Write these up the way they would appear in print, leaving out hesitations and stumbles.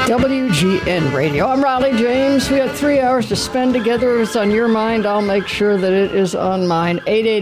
WGN Radio. I'm Riley James. We have 3 hours to spend together. If it's on your mind, I'll make sure that it is on mine.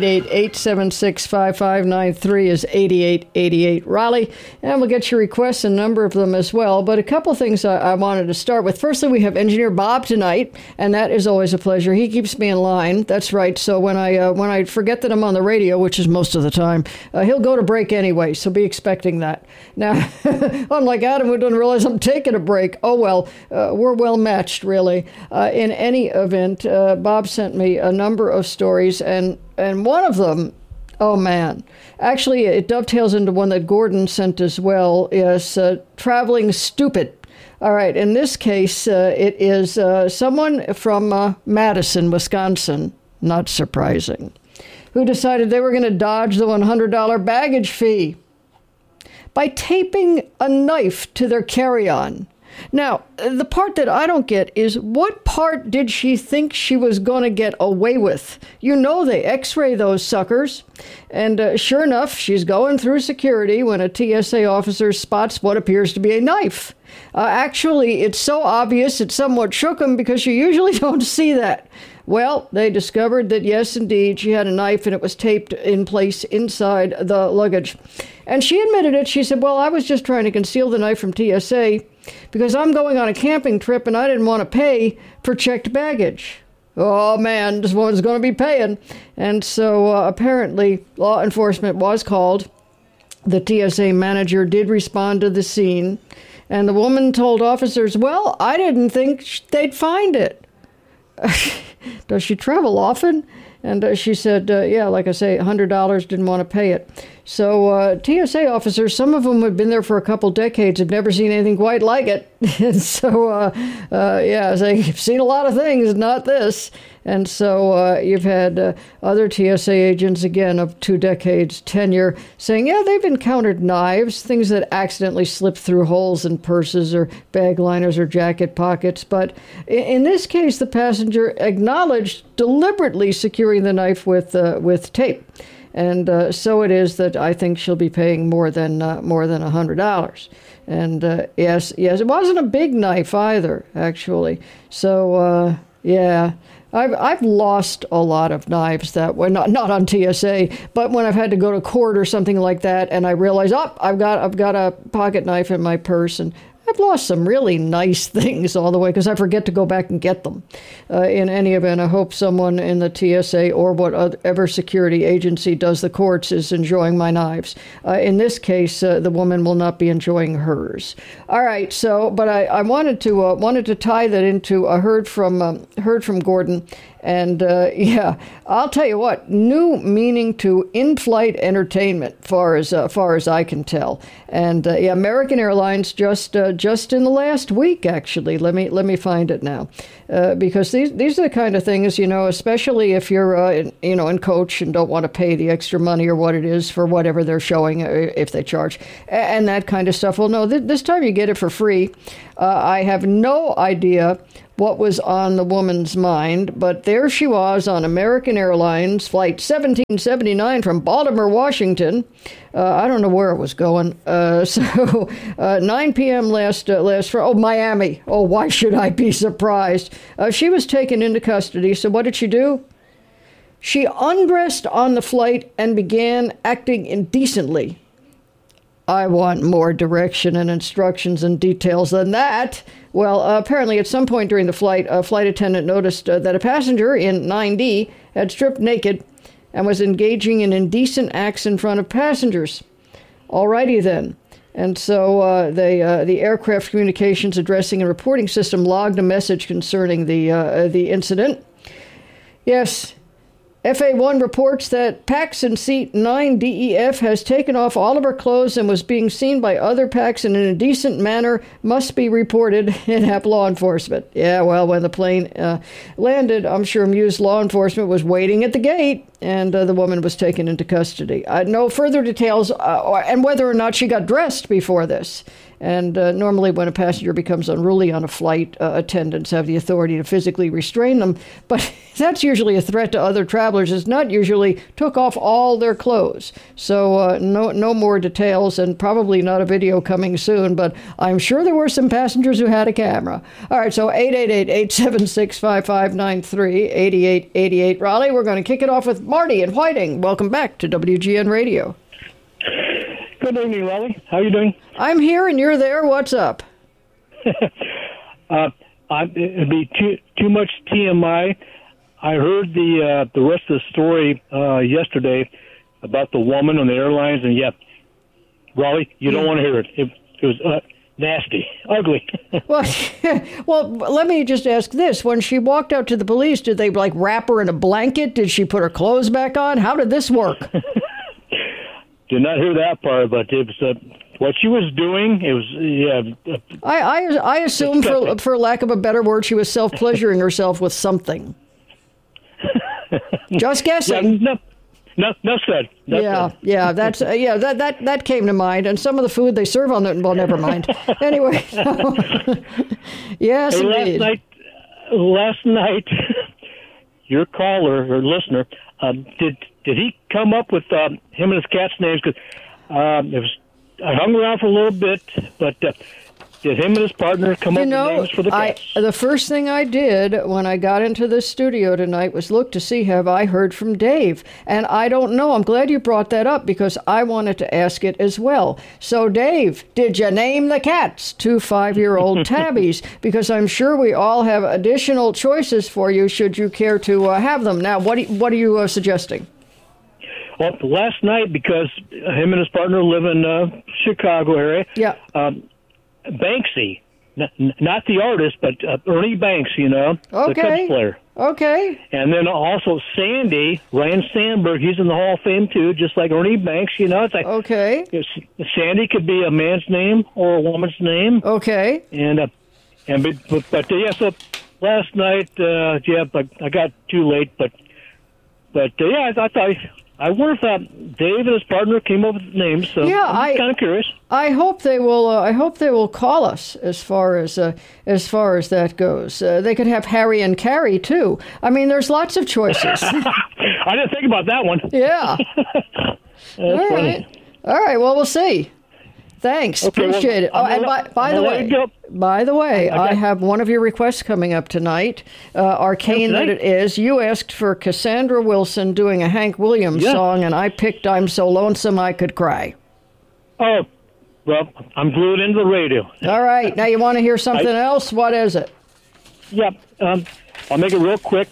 888-876-5593 is 8888 Raleigh. And we'll get your requests, a number of them as well. But a couple things I wanted to start with. Firstly, we have Engineer Bob tonight, and that is always a pleasure. He keeps me in line. That's right. So when I forget that I'm on the radio, which is most of the time, he'll go to break anyway. So be expecting that. Now, unlike Adam, who doesn't realize I'm taking a break. Oh, well, we're well matched, really. In any event, Bob sent me a number of stories, and one of them, oh, man. Actually, it dovetails into one that Gordon sent as well, is traveling stupid. All right, in this case, it is someone from Madison, Wisconsin, not surprising, who decided they were going to dodge the $100 baggage fee by taping a knife to their carry-on. Now, the part that I don't get is what part did she think she was going to get away with? You know they x-ray those suckers. And sure enough, she's going through security when a TSA officer spots what appears to be a knife. Actually, it's so obvious it somewhat shook him because you usually don't see that. Well, they discovered that, yes, indeed, she had a knife and it was taped in place inside the luggage. And she admitted it. She said, well, I was just trying to conceal the knife from TSA because I'm going on a camping trip and I didn't want to pay for checked baggage. Oh, man, this woman's going to be paying. And so apparently law enforcement was called. The TSA manager did respond to the scene. And the woman told officers, well, I didn't think they'd find it. Does she travel often? And she said, yeah, like I say, $100, didn't want to pay it. So TSA officers, some of them have been there for a couple decades, have never seen anything quite like it. And so, yeah, they've seen a lot of things, not this. And so you've had other TSA agents, again, of 2 decades tenure, saying, yeah, they've encountered knives, things that accidentally slip through holes in purses or bag liners or jacket pockets. But in this case, the passenger acknowledged deliberately securing the knife with tape. And so it is that I think she'll be paying more than $100. And yes, it wasn't a big knife either, actually. So yeah. I've lost a lot of knives that way, not on TSA, but when I've had to go to court or something like that, and I realize, I've got a pocket knife in my purse, and I've lost some really nice things all the way because I forget to go back and get them. In any event, I hope someone in the TSA or whatever security agency does the courts is enjoying my knives. In this case, the woman will not be enjoying hers. All right. So, but I wanted to tie that into a heard from Gordon. And yeah, I'll tell you what, new meaning to in-flight entertainment, far as I can tell. And yeah, American Airlines just in the last week, actually. Let me find it now, because these are the kind of things, especially if you're in coach and don't want to pay the extra money or what it is for whatever they're showing, if they charge, and that kind of stuff. Well, no, this time you get it for free. I have no idea what was on the woman's mind, but there she was on American Airlines Flight 1779 from Baltimore, Washington. I don't know where it was going. 9 p.m. last Miami. Oh, why should I be surprised? She was taken into custody. So what did she do? She undressed on the flight and began acting indecently. I want more direction and instructions and details than that. Well, apparently at some point during the flight, a flight attendant noticed that a passenger in 9D had stripped naked and was engaging in indecent acts in front of passengers. Alrighty then. And so the Aircraft Communications Addressing and Reporting System logged a message concerning the incident. Yes. FA1 reports that PAX in seat 9DEF has taken off all of her clothes and was being seen by other PAX in an indecent manner, must be reported and have law enforcement. Yeah, well, when the plane landed, I'm sure amused law enforcement was waiting at the gate, and the woman was taken into custody. No further details and whether or not she got dressed before this. And normally when a passenger becomes unruly on a flight, attendants have the authority to physically restrain them. But that's usually a threat to other travelers. It's not usually took off all their clothes. So no more details, and probably not a video coming soon. But I'm sure there were some passengers who had a camera. All right, so 888-876-5593, 8888 Raleigh. We're going to kick it off with Marty in Whiting. Welcome back to WGN Radio. Good evening, Raleigh. How are you doing? I'm here and you're there. What's up? It'd be too much TMI. I heard the rest of the story yesterday about the woman on the airlines, and Raleigh, you don't want to hear it. It was nasty, ugly. Well, let me just ask this: when she walked out to the police, did they wrap her in a blanket? Did she put her clothes back on? How did this work? Did not hear that part, but it was what she was doing. It was I assume, for lack of a better word, she was self-pleasuring herself with something. Just guessing. No said. Yeah. That's that came to mind, and some of the food they serve on the never mind. Anyway, yes, hey, indeed. Last night, your caller or listener did he come up with him and his cat's names? Because I hung around for a little bit, but did him and his partner come up with names for the cats? The first thing I did when I got into the studio tonight was look to see, have I heard from Dave? And I don't know. I'm glad you brought that up because I wanted to ask it as well. So, Dave, did you name the cats 2 5-year-old tabbies? Because I'm sure we all have additional choices for you should you care to have them. Now, what are you suggesting? Well, last night, because him and his partner live in Chicago area. Yeah. Banksy, not the artist, but Ernie Banks, the Cubs player. Okay. And then also Sandy, Ryan Sandberg, he's in the Hall of Fame too, just like Ernie Banks, It's like, okay. Sandy could be a man's name or a woman's name. Okay. So last night, I got too late, but I thought. I wonder if Dave and his partner came up with names. So I'm kind of curious. I hope they will. I hope they will call us as far as that goes. They could have Harry and Carrie too. I mean, there's lots of choices. I didn't think about that one. Yeah. All right. Well, we'll see. Thanks. Okay, appreciate it. And by the way, I have one of your requests coming up tonight. Arcane that it is. You asked for Cassandra Wilson doing a Hank Williams song, and I picked I'm So Lonesome I Could Cry. Oh, well, I'm glued into the radio. All right. Now you want to hear something else? What is it? Yeah. I'll make it real quick.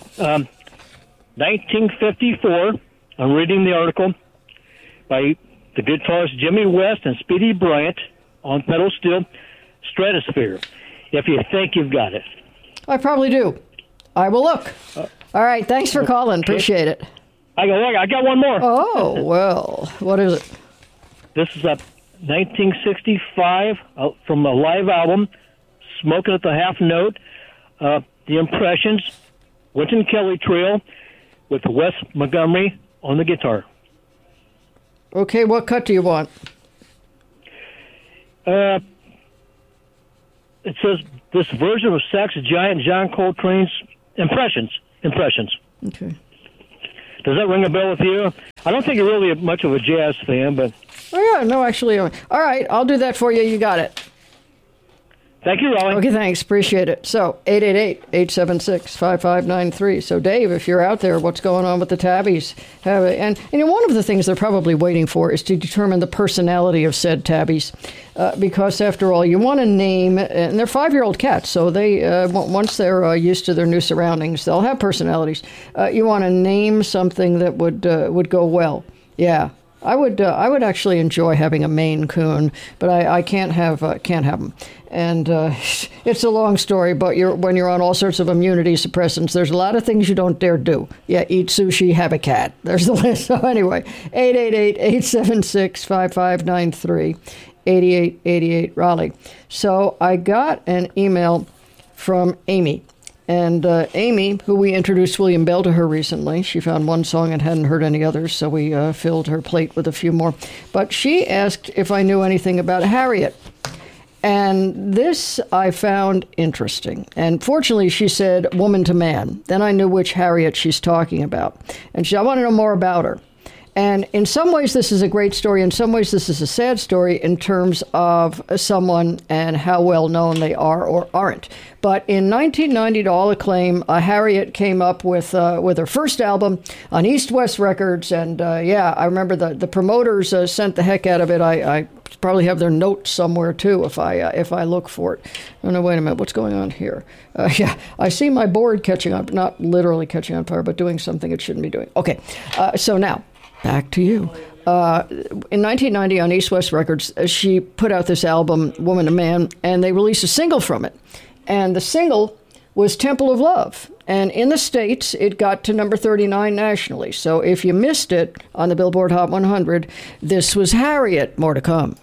1954, I'm reading the article by the guitarists Jimmy West and Speedy Bryant on pedal steel, Stratosphere. If you think you've got it. I probably do. I will look. All right. Thanks for calling. Appreciate it. I got one more. Oh, well. What is it? This is a 1965 from a live album, Smoking at the Half Note, The Impressions, Wynton Kelly Trio with Wes Montgomery on the guitar. Okay, what cut do you want? It says this version of Sax Giant John Coltrane's Impressions. Okay. Does that ring a bell with you? I don't think you're really much of a jazz fan, but... Oh, yeah, no, actually. All right, I'll do that for you. You got it. Thank you, Raleigh. Okay, thanks. Appreciate it. So, 888-876-5593. So, Dave, if you're out there, what's going on with the tabbies? And one of the things they're probably waiting for is to determine the personality of said tabbies. Because, after all, you want to name, and they're 5-year-old cats, so they once they're used to their new surroundings, they'll have personalities. You want to name something that would go well. Yeah. I would actually enjoy having a Maine Coon, but I can't have them. And it's a long story, but when you're on all sorts of immunity suppressants, there's a lot of things you don't dare do. Yeah, eat sushi, have a cat. There's the list. So anyway, 888-876-5593, 8888 Raleigh. So I got an email from Amy. And Amy, who we introduced William Bell to her recently, she found one song and hadn't heard any others, so we filled her plate with a few more. But she asked if I knew anything about Harriet. And this I found interesting. And fortunately, she said woman to man. Then I knew which Harriet she's talking about. And I want to know more about her. And in some ways, this is a great story. In some ways, this is a sad story in terms of someone and how well known they are or aren't. But in 1990, to all acclaim, Harriet came up with her first album on East West Records. And I remember the promoters sent the heck out of it. I probably have their notes somewhere, too, if I look for it. Oh, no, wait a minute. What's going on here? I see my board catching up, not literally catching on fire, but doing something it shouldn't be doing. Okay, so now, back to you. In 1990 on East West Records, she put out this album, Woman to Man, and they released a single from it. And the single was Temple of Love. And in the States, it got to number 39 nationally. So if you missed it on the Billboard Hot 100, this was Harriet. More to come.